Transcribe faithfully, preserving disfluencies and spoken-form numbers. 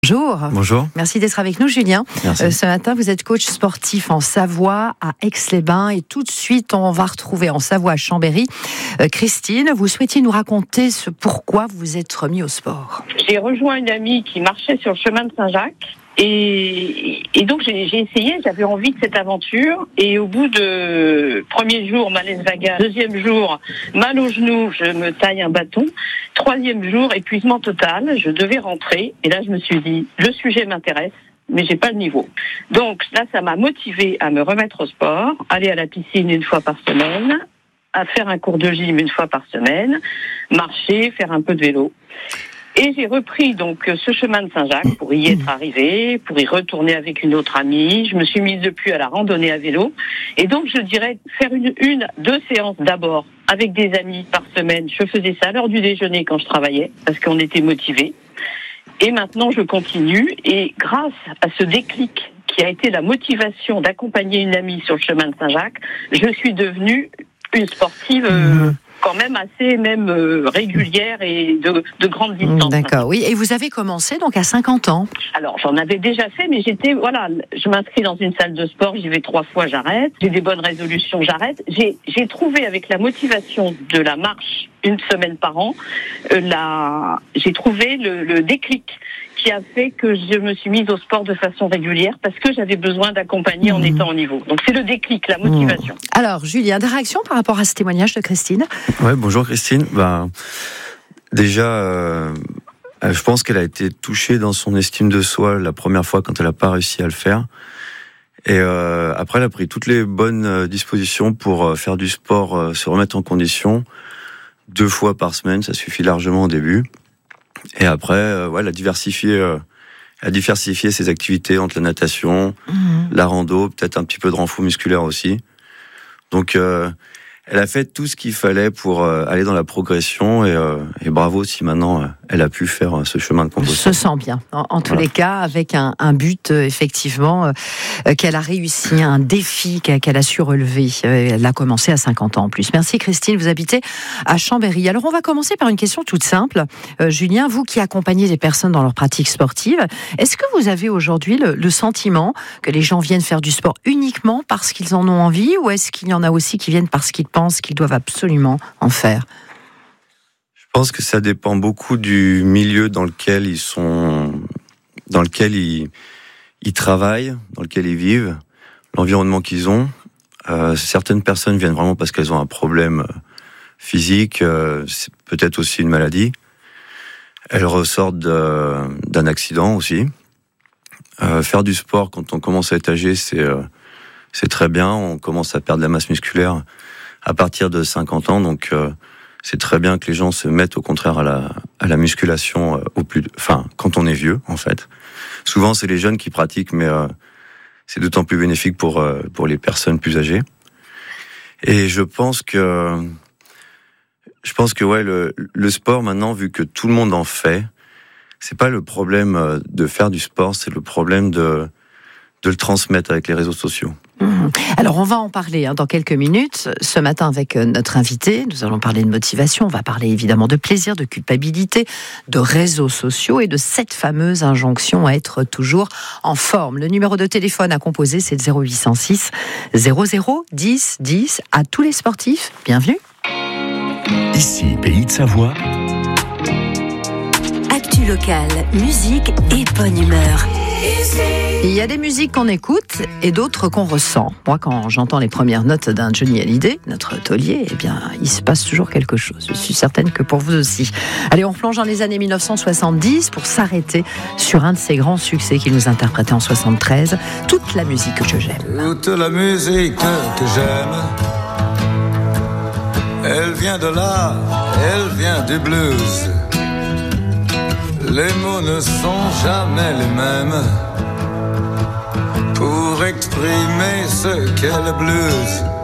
Bonjour. Bonjour. Merci d'être avec nous, Julien. Merci. Euh, ce matin, vous êtes coach sportif en Savoie, à Aix-les-Bains. Et tout de suite, on va retrouver en Savoie, à Chambéry, euh, Christine. Vous souhaitiez nous raconter ce pourquoi vous vous êtes remis au sport. J'ai rejoint une amie qui marchait sur le chemin de Saint-Jacques. Et, et donc j'ai, j'ai essayé, j'avais envie de cette aventure. Et au bout de premier jour, malaise vagal. Deuxième jour, mal au genou, je me taille un bâton. Troisième jour, épuisement total. Je devais rentrer. Et là, je me suis dit, le sujet m'intéresse, mais j'ai pas le niveau. Donc là, ça m'a motivée à me remettre au sport, aller à la piscine une fois par semaine, à faire un cours de gym une fois par semaine, marcher, faire un peu de vélo. Et j'ai repris donc ce chemin de Saint-Jacques pour y être arrivée, pour y retourner avec une autre amie. Je me suis mise depuis à la randonnée à vélo. Et donc je dirais faire une, une, deux séances d'abord avec des amis par semaine. Je faisais ça à l'heure du déjeuner quand je travaillais parce qu'on était motivés. Et maintenant je continue. Et grâce à ce déclic qui a été la motivation d'accompagner une amie sur le chemin de Saint-Jacques, je suis devenue une sportive euh, quand même assez même euh, régulière et de, de grande distance. D'accord, oui. Et vous avez commencé donc à cinquante ans. Alors, j'en avais déjà fait, mais j'étais, voilà, je m'inscris dans une salle de sport, j'y vais trois fois, j'arrête. J'ai des bonnes résolutions, j'arrête. J'ai, j'ai trouvé avec la motivation de la marche une semaine par an, euh, la, j'ai trouvé le, le déclic qui a fait que je me suis mise au sport de façon régulière parce que j'avais besoin d'accompagner mmh. en étant au niveau. Donc c'est le déclic, la motivation. Mmh. Alors, Julien, des réactions par rapport à ce témoignage de Christine ? Ouais, bonjour Christine. Ben, déjà, euh, je pense qu'elle a été touchée dans son estime de soi la première fois quand elle n'a pas réussi à le faire. Et euh, après, elle a pris toutes les bonnes dispositions pour faire du sport, se remettre en condition. Deux fois par semaine, ça suffit largement au début. Et après, euh, ouais, elle a diversifié, euh, elle a diversifié ses activités entre la natation, mmh. la rando, peut-être un petit peu de renfort musculaire aussi. Donc, euh, elle a fait tout ce qu'il fallait pour euh, aller dans la progression et, euh, et bravo si maintenant euh, elle a pu faire euh, ce chemin de composition. Se sent bien, en, en tous voilà. les cas, avec un, un but euh, effectivement euh, qu'elle a réussi, un défi qu'elle, qu'elle a su relever. Euh, elle a commencé à cinquante ans en plus. Merci Christine, vous habitez à Chambéry. Alors on va commencer par une question toute simple. Euh, Julien, vous qui accompagnez les personnes dans leur pratique sportive, est-ce que vous avez aujourd'hui le, le sentiment que les gens viennent faire du sport uniquement parce qu'ils en ont envie, ou est-ce qu'il y en a aussi qui viennent parce qu'ils pensent qu'ils doivent absolument en faire ? Je pense que ça dépend beaucoup du milieu dans lequel ils sont, dans lequel ils, ils travaillent, dans lequel ils vivent, l'environnement qu'ils ont. Euh, certaines personnes viennent vraiment parce qu'elles ont un problème physique, euh, c'est peut-être aussi une maladie. Elles ressortent de, d'un accident aussi. Euh, faire du sport quand on commence à être âgé, c'est, euh, c'est très bien. On commence à perdre de la masse musculaire à partir de cinquante ans, donc euh, c'est très bien que les gens se mettent au contraire à la, à la musculation euh, au plus, enfin quand on est vieux en fait. Souvent c'est les jeunes qui pratiquent, mais euh, c'est d'autant plus bénéfique pour euh, pour les personnes plus âgées. Et je pense que je pense que ouais le le sport maintenant, vu que tout le monde en fait, c'est pas le problème de faire du sport, c'est le problème de de le transmettre avec les réseaux sociaux. Alors on va en parler hein, dans quelques minutes. Ce matin avec notre invité, nous allons parler de motivation, on va parler évidemment de plaisir, de culpabilité, de réseaux sociaux et de cette fameuse injonction à être toujours en forme. Le numéro de téléphone à composer, c'est le zéro huit cent six zéro zéro dix dix. À tous les sportifs, bienvenue. Ici, Pays de Savoie. Actu locale, musique et bonne humeur. Il y a des musiques qu'on écoute et d'autres qu'on ressent. Moi, quand j'entends les premières notes d'un Johnny Hallyday, notre taulier, eh bien, il se passe toujours quelque chose. Je suis certaine que pour vous aussi. Allez, on plonge dans les années mille neuf cent soixante-dix pour s'arrêter sur un de ses grands succès qu'il nous interprétait en soixante-treize. Toute la musique que j'aime. Toute la musique que j'aime, elle vient de là, elle vient du blues. Les mots ne sont jamais les mêmes pour exprimer ce qu'est le blues.